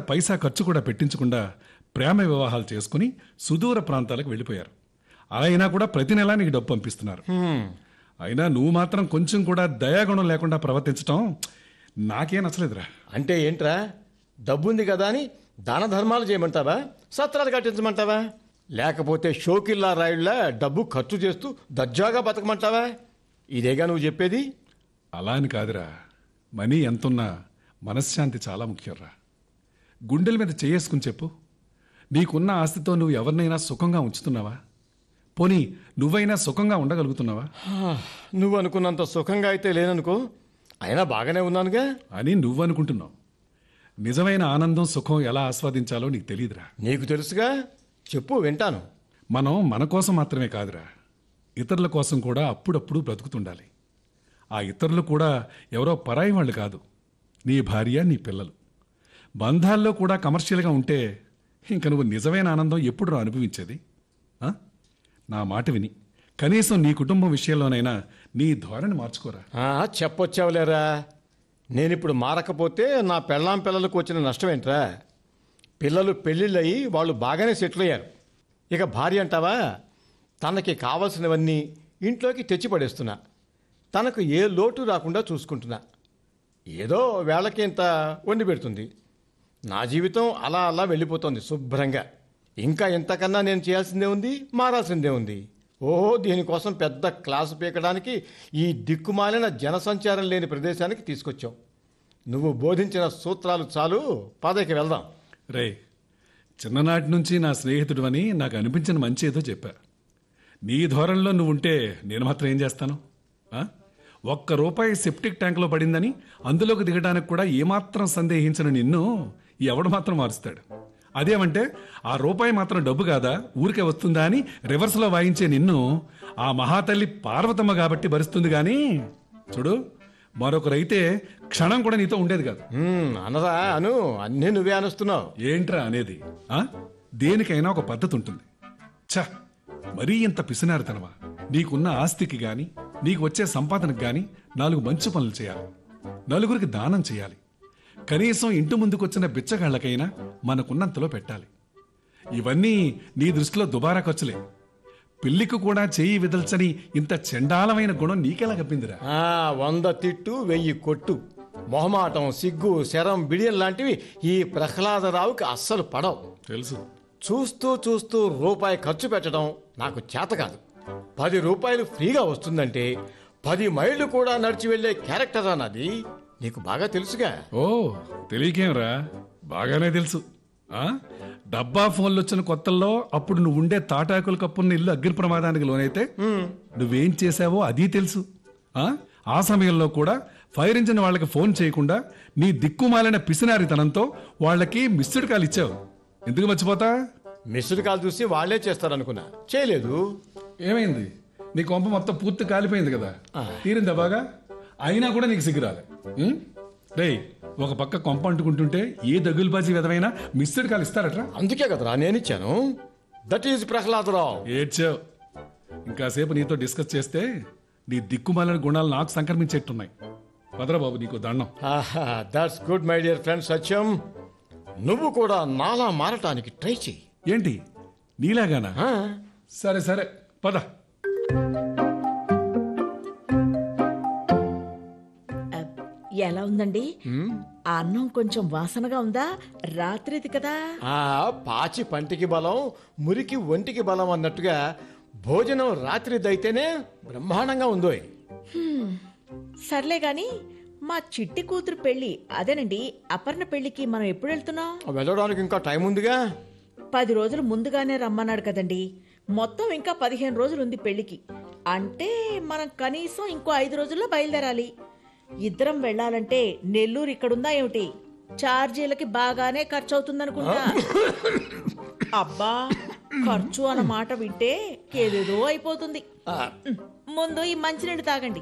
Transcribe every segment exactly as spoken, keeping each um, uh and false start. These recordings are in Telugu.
పైసా ఖర్చు కూడా పెట్టించకుండా ప్రేమ వివాహాలు చేసుకుని సుదూర ప్రాంతాలకు వెళ్ళిపోయారు. అలా అయినా కూడా ప్రతి నెలా నీకు డబ్బు పంపిస్తున్నారు. అయినా నువ్వు మాత్రం కొంచెం కూడా దయాగుణం లేకుండా ప్రవర్తించటం నాకేం నచ్చలేదురా. అంటే ఏంట్రా, డబ్బుంది కదా అని దాన ధర్మాలు చేయమంటావా, సత్రాలు కట్టించమంటావా, లేకపోతే షోకిల్లా రాయుళ్ళ డబ్బు ఖర్చు చేస్తూ దర్జాగా బతకమంటావా? ఇదేగా నువ్వు చెప్పేది? అలా అని కాదురా, మనీ ఎంతున్నా మనశ్శాంతి చాలా ముఖ్యంరా. గుండెల మీద చేసుకుని చెప్పు, నీకున్న ఆస్తితో నువ్వు ఎవరినైనా సుఖంగా ఉంచుతున్నావా? పోనీ నువ్వైనా సుఖంగా ఉండగలుగుతున్నావా? నువ్వు అనుకున్నంత సుఖంగా అయితే లేననుకో, అయినా బాగానే ఉన్నానుగా అని నువ్వు అనుకుంటున్నావు. నిజమైన ఆనందం సుఖం ఎలా ఆస్వాదించాలో నీకు తెలియదురా. నీకు తెలుసుగా, చెప్పు వింటాను. మనం మన కోసం మాత్రమే కాదురా, ఇతరుల కోసం కూడా అప్పుడప్పుడు బ్రతుకుతుండాలి. ఆ ఇతరులు కూడా ఎవరో పరాయి వాళ్ళు కాదు, నీ భార్య, నీ పిల్లలు. బంధాల్లో కూడా కమర్షియల్గా ఉంటే ఇంక నువ్వు నిజమైన ఆనందం ఎప్పుడు రా అనుభవించేది? ఆ? నా మాట విని కనీసం నీ కుటుంబం విషయంలోనైనా నీ ధోరణి మార్చుకోరా. చెప్పొచ్చావులేరా, నేనిప్పుడు మారకపోతే నా పెళ్ళాం పిల్లలకు వచ్చిన నష్టం ఏంట్రా? పిల్లలు పెళ్ళిళ్ళయి వాళ్ళు బాగానే సెటిల్ అయ్యారు. ఇక భార్య అంటావా, తనకి కావలసినవన్నీ ఇంట్లోకి తెచ్చి పడేస్తున్నా, తనకు ఏ లోటు రాకుండా చూసుకుంటున్నా. ఏదో వేళకి ఇంత వండి పెడుతుంది. నా జీవితం అలా అలా వెళ్ళిపోతుంది శుభ్రంగా. ఇంకా ఇంతకన్నా నేను చేయాల్సిందే ఉంది, మారాల్సిందే ఉంది. ఓహో, దీనికోసం పెద్ద క్లాసు పీకడానికి ఈ దిక్కుమాలిన జనసంచారం లేని ప్రదేశానికి తీసుకొచ్చావు. నువ్వు బోధించిన సూత్రాలు చాలు, పదకి వెళ్దాం. రే, చిన్ననాటి నుంచి నా స్నేహితుడు అని నాకు అనిపించిన మంచి ఏదో చెప్పా. నీ ధోరణిలో నువ్వు ఉంటే నేను మాత్రం ఏం చేస్తాను? ఆ? ఒక్క రూపాయి సెప్టిక్ ట్యాంకులో పడిందని అందులోకి దిగడానికి కూడా ఏమాత్రం సందేహించిన నిన్ను ఎవడు మాత్రం మారుస్తాడు? అదేమంటే ఆ రూపాయి మాత్రం డబ్బు కాదా, ఊరికే వస్తుందా అని రివర్స్లో వాయించే నిన్ను ఆ మహాతల్లి పార్వతమ్మ కాబట్టి భరిస్తుంది. కానీ చూడు, మరొకరైతే క్షణం కూడా నీతో ఉండేది కాదు. అనరా అను, అన్నీ నువ్వే అనుస్తున్నావు. ఏంట్రా అనేది? ఆ? దేనికైనా ఒక పద్ధతి ఉంటుంది. ఛ, మరీ ఇంత పిసినారితనమా? నీకున్న ఆస్తికి గాని నీకు వచ్చే సంపాదనకు గాని నాలుగు మంచి పనులు చేయాలి, నలుగురికి దానం చేయాలి, కనీసం ఇంటి ముందుకొచ్చిన బిచ్చగాళ్లకైనా మనకున్నంతలో పెట్టాలి. ఇవన్నీ నీ దృష్టిలో దుబారా ఖర్చులే. పెళ్లికి కూడా చేయి విదల్చని ఇంత చండాలమైన గుణం నీకెలా కప్పిందిరా? వంద తిట్టు వెయ్యి కొట్టు, మొహమాటం, సిగ్గు, శరం, బిడియం లాంటివి ఈ ప్రహ్లాదరావుకి అస్సలు పడవు. తెలుసు. చూస్తూ చూస్తూ రూపాయి ఖర్చు పెట్టడం నాకు చేత కాదు. పది రూపాయలు ఫ్రీగా వస్తుందంటే పది మైళ్ళు కూడా నడిచి వెళ్లే క్యారెక్టర్ అన్నది నీకు బాగా తెలుసుగా. ఓ, తెలియకేంరా, బాగానే తెలుసు. ఆ డబ్బా ఫోన్లు వచ్చిన కొత్తల్లో అప్పుడు నువ్వు ఉండే తాటాకుల కప్పున్న ఇల్లు అగ్ని ప్రమాదానికి లోనైతే నువ్వేం చేశావో అది తెలుసు. ఆ ఆ సమయంలో కూడా ఫైర్ ఇంజిన్ వాళ్ళకి ఫోన్ చేయకుండా నీ దిక్కుమాలిన పిసినారితనంతో వాళ్ళకి మిస్డ్ కాల్ ఇచ్చావు. ఎందుకు మర్చిపోతా? మిస్డ్ కాల్ చూసి వాళ్లే చేస్తారనుకున్నా, చేయలేదు. ఏమైంది? నీ కొంప మొత్తం పూర్తి కాలిపోయింది కదా, తీరిందా బాగా? అయినా కూడా నీకు సిగ్గురాలే. రే, ఒక పక్క కొంప అంటుకుంటుంటే ఏ దగులుబాజీ విధమైనా మిస్డ్ కాల్ ఇస్తారట్రా? అందుకే కదరా నేనిచ్చాను. That is Prahlada Rao. ఏడ్చావు. ఇంకాసేపు నీతో డిస్కస్ చేస్తే నీ దిక్కుమాలిన గుణాలు నాకు సంక్రమించేట్టున్నాయి. వదరా బాబు, నీకు దండం. That's good my dear friend సత్యం. నువ్వు కూడా నాలా మారటానికి ట్రై చెయ్యి. ఏంటి, నీలాగానా? సరే సరే, పద. ఎలా ఉందండి? ఆ అన్నం కొంచెం వాసనగా ఉందా? రాత్రిది కదా. పాచి పంటికి బలం, మురికి ఒంటికి బలం అన్నట్టుగా భోజనం రాత్రిదైతేనే బ్రహ్మాండంగా ఉందో. సర్లే గాని, మా చిట్టి కూతురు పెళ్లి, అదేనండి అపర్ణ పెళ్లికి మనం ఎప్పుడు వెళ్తున్నాం? వెళ్ళడానికి ఇంకా టైం ఉందిగా. పది రోజులు ముందుగానే రమ్మన్నాడు కదండి. మొత్తం ఇంకా పదిహేను రోజులు ఉంది పెళ్లికి. అంటే మనం కనీసం ఇంకో ఐదు రోజుల్లో బయలుదేరాలి. ఇద్దరం వెళ్లాలంటే నెల్లూరు ఇక్కడుందా ఏమిటి? ఛార్జీలకి బాగానే ఖర్చు అవుతుందనుకుంటా. అబ్బా, ఖర్చు అన్న మాట వింటే ఏదేదో అయిపోతుంది. ముందు ఈ మంచినీళ్ళు తాగండి.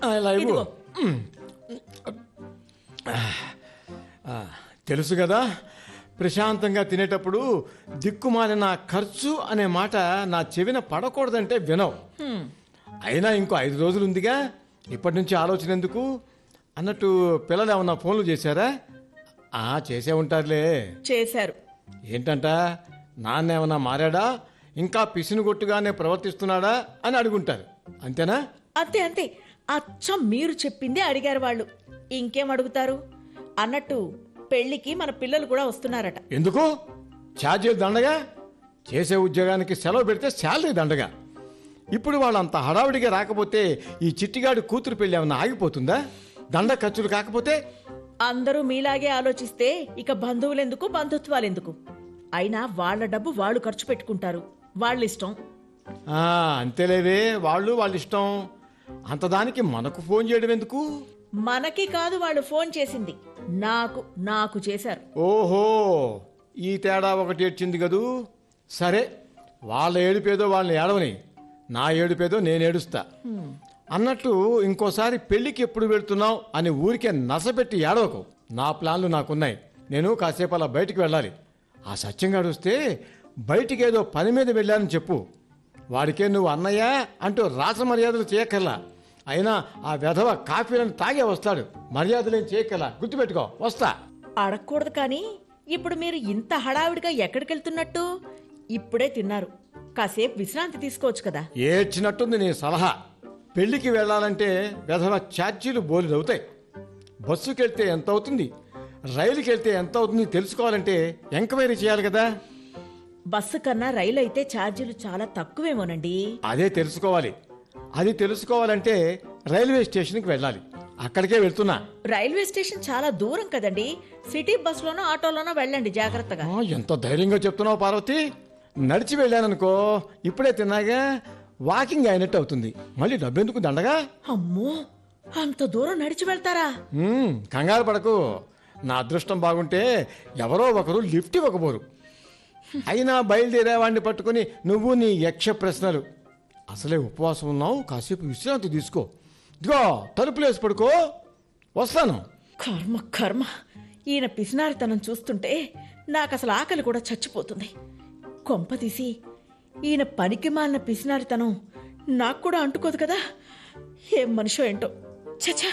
తెలుసు కదా, ప్రశాంతంగా తినేటప్పుడు దిక్కుమాలిన ఖర్చు అనే మాట నా చెవిన పడకూడదంటే వినవు. అయినా ఇంకో ఐదు రోజులు ఉందిగా, ఇప్పటి నుంచి ఆలోచన ఎందుకు? అన్నట్టు పిల్లలు ఏమన్నా ఫోన్లు చేశారా? ఆ, చేసే ఉంటారులే. చేశారు. ఏంటంట, నాన్నేమన్నా మారాడా, ఇంకా పిసినుగొట్టుగానే ప్రవర్తిస్తున్నాడా అని అడుగుంటారు. అంతేనా? అంతే అంతే, అచ్చం మీరు చెప్పిందే అడిగారు వాళ్ళు. ఇంకేం అడుగుతారు? అన్నట్టు పెళ్లికి మన పిల్లలు కూడా వస్తున్నారట. ఎందుకు? ఛార్జీలు దండగా, చేసే ఉద్యోగానికి సెలవు పెడితే శాలరీ దండగా. ఇప్పుడు వాళ్ళంత హడావుడిగా రాకపోతే ఈ చిట్టిగాడి కూతురు పెళ్లి ఏమన్నా ఆగిపోతుందా? దండ ఖర్చులు కాకపోతే? అందరూ మీలాగే ఆలోచిస్తే ఇక బంధువులెందుకు, బంధుత్వాలెందుకు? అయినా వాళ్ళ డబ్బు వాళ్ళు ఖర్చు పెట్టుకుంటారు, వాళ్ళ ఇష్టం. ఆ, అంతేలేవే, వాళ్ళు వాళ్ళ ఇష్టం. అంతదానికి మనకు ఫోన్ చేయడం ఎందుకు? మనకి కాదు వాళ్ళు ఫోన్ చేసింది, నాకు నాకు చేశారు. ఓహో, ఈ తేడా ఒకటి ఏడ్చింది కదూ. సరే, వాళ్ళ ఏడుపేదో వాళ్ళని ఏడవని, నా ఏడుపేదో నేను ఏడుస్తా. అన్నట్టు ఇంకోసారి పెళ్లికి ఎప్పుడు వెళ్తున్నావు అని ఊరికే నసపెట్టి ఏడవకు. నా ప్లాన్లు నాకున్నాయి. నేను కాసేపు అలా బయటికి వెళ్ళాలి. ఆ సత్యంగాడు వస్తే బయటికి ఏదో పని మీద వెళ్ళానని చెప్పు. వాడికే నువ్వు అన్నయ్య అంటూ రాస మర్యాదలు చేయక్కర్లా. అయినా ఆ వెధవ కాఫీలను తాగే వస్తాడు. మర్యాదలేం చేయక్కర్లా, గుర్తుపెట్టుకో. వస్తా. అడగకూడదు కానీ ఇప్పుడు మీరు ఇంత హడావిడిగా ఎక్కడికి వెళ్తున్నట్టు? ఇప్పుడే తిన్నారు, కాసేపు విశ్రాంతి తీసుకోవచ్చు కదా. ఏడ్చినట్టుంది నీ సలహా. పెళ్లికి వెళ్ళాలంటే వెధవ ఛార్జీలు బోలెడవుతాయి. బస్సుకి వెళ్తే ఎంత అవుతుంది, రైలుకి వెళ్తే ఎంత అవుతుంది తెలుసుకోవాలంటే ఎంక్వైరీ చేయాలి కదా. బస్సు కన్నా రైలు అయితే ఛార్జీలు చాలా తక్కువేమోనండి. అదే తెలుసుకోవాలి. అది తెలుసుకోవాలంటే రైల్వే స్టేషన్కి వెళ్ళాలి. అక్కడికే వెళ్తున్నా. రైల్వే స్టేషన్ చాలా దూరం కదండి. సిటీ బస్సులోనో ఆటోలోనో వెళ్ళండి జాగ్రత్తగా. ఆ, ఎంత ధైర్యంగా చెప్తున్నావు పార్వతి. నడిచి వెళ్ళాననుకో, ఇప్పుడే తిన్నాగా, వాకింగ్ అయినట్టు అవుతుంది. మళ్ళీ డబ్బెందుకు దండగా? అమ్మో, అంత దూరం నడిచి వెళ్తారా? ఉమ్, కంగారు పడకు. నా అదృష్టం బాగుంటే ఎవరో ఒకరు లిఫ్ట్ ఇవ్వకపోరు. అయినా బయలుదేరేవాడిని పట్టుకుని నువ్వు నీ యక్ష ప్రశ్నలు. అసలే ఉపవాసం ఉన్నావు, కాసేపు విశ్రాంతి తీసుకో. ఇదిగో తలుపులేసి పడుకో, వస్తాను. కర్మ కర్మ, ఈయన పిసినారితనం చూస్తుంటే నాకు అసలు ఆకలి కూడా చచ్చిపోతుంది. కొంప తీసి ఈయన పనికి మాలిన పిసినారితనం నాకు కూడా అంటుకోదు కదా. ఏం మనిషో ఏంటో. చచ్చా.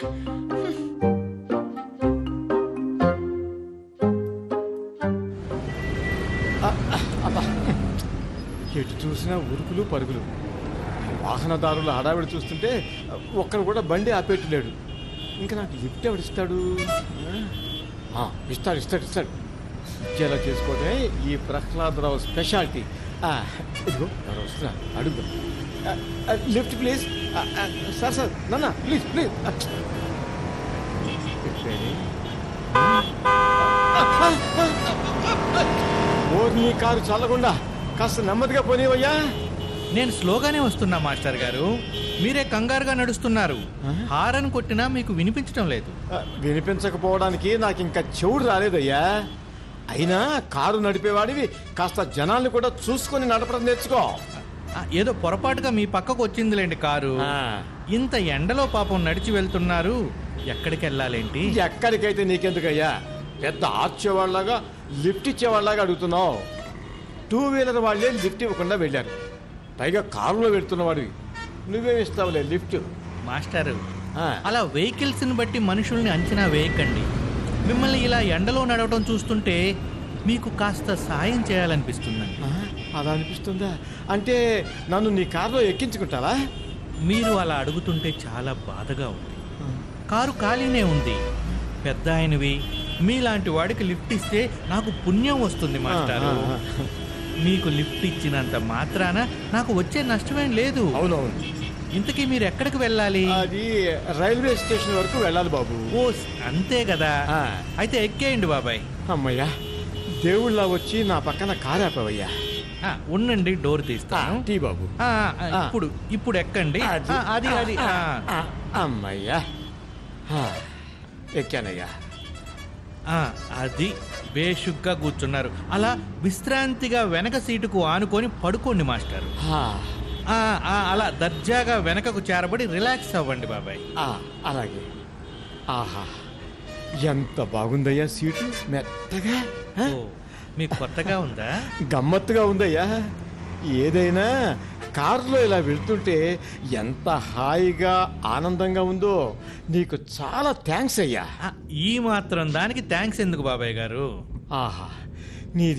ఎటు చూసినా ఉరుకులు పరుగులు. వాహనదారుల హడావిడి చూస్తుంటే ఒక్కరు కూడా బండి ఆపేట్టులేడు. ఇంకా నాకు లిఫ్ట్ ఎవడిస్తాడు? ఆ, ఇస్తాడు ఇస్తాడు ఇస్తాడు. ఇచ్చేలా చేసుకోవటమే ఈ ప్రహ్లాదరావు స్పెషాలిటీ. ఆ, ఇదిగో ఎవరు వస్తున్నా, అడుగు. Lift please. సార్ సార్ నాన్న ప్లీజ్ ప్లీజ్. ఓర్ని కారు చల్లకుండా కాస్త నెమ్మదిగా పోనీవయ్యా. నేను స్లోగానే వస్తున్నా మాస్టర్ గారు, మీరే కంగారుగా నడుస్తున్నారు. హారన్ కొట్టినా మీకు వినిపించడం లేదు. ఆ, వినిపించకపోవడానికి నాకు ఇంకా చెవుడు రాలేదయ్యా. అయినా కారు నడిపేవాడివి కాస్త జనాల్ని కూడా చూసుకొని నడపడం నేర్చుకో. ఆ, ఏదో పొరపాటుగా మీ పక్కకు వచ్చిందిలేండి కారు. ఆ, ఇంత ఎండలో పాపం నడిచి వెళ్తున్నారు, ఎక్కడికి వెళ్ళాలేంటి? ఎక్కడికైతే నీకెందుకయ్యా, పెద్ద ఆర్చేవాళ్ళగా లిఫ్ట్ ఇచ్చేవాళ్ళగా అడుగుతున్నావు. టూ వీలర్ వాళ్ళే లిఫ్ట్ ఇవ్వకుండా వెళ్ళారు, పైగా కారులో వెళ్తున్నవాడివి నువ్వేమి ఇస్తావులే లిఫ్ట్. మాస్టారు, ఆ. అలా వెహికల్స్ ని బట్టి మనుషుల్ని అంచనా వేయకండి. మిమ్మల్ని ఇలా ఎండలో నడవడం చూస్తుంటే మీకు కాస్త సాయం చేయాలనిపిస్తుందండి. ఆ, అలా అనిపిస్తుందా? అంటే నన్ను నీ కారులో ఎక్కించుకుంటావా? మీరు అలా అడుగుతుంటే చాలా బాధగా ఉంది. కారు ఖాళీనే ఉంది, పెద్ద ఆయనవి. మీలాంటి వాడికి లిఫ్ట్ ఇస్తే నాకు పుణ్యం వస్తుంది మాస్టారు. ఆ, ఆ, మీకు లిఫ్ట్ ఇచ్చినంత మాత్రాన నాకు వచ్చే నష్టమేం లేదు. అవునవును. ఇంతకీ మీరు ఎక్కడికి వెళ్ళాలి? అది రైల్వే స్టేషన్ వరకు వెళ్ళాలి బాబు. ఓ, అంతే కదా. ఆ. అయితే ఎక్కేయండి బాబాయ్. అమ్మయ్యా, దేవుళ్ళ వచ్చి నా పక్కన కారు ఆపావయ్యా. ఆ, ఉండండి, డోర్ తీస్తాను. టీ బాబు. ఆ, ఆ, ఇప్పుడు ఇప్పుడు ఎక్కండి. ఆ, అది అది ఆ. ఆ, అమ్మయ్యా, ఆ, ఎక్కానయ్యా. ఆ, అది బేషుగ్గా కూర్చున్నారు. అలా విశ్రాంతిగా వెనక సీటుకు ఆనుకొని పడుకోండి మాస్టారు. ఆ, ఆ, ఆ, అలా దర్జాగా వెనకకు చేరబడి రిలాక్స్ అవ్వండి బాబాయ్. ఆ, అలాగే. ఆహా, ఎంత బాగుందయ్యా సీటు, మెత్తగా. ఆ? ఓ, మీకు కొత్తగా ఉందా? గమ్మత్తుగా ఉందయ్యా. ఏదైనా కారులో ఇలా వెళ్తుంటే ఎంత హాయిగా ఆనందంగా ఉందో. నీకు చాలా థ్యాంక్స్ అయ్యా. ఆ, ఈ మాత్రం దానికి థ్యాంక్స్ ఎందుకు బాబాయ్ గారు? ఆహా, నీది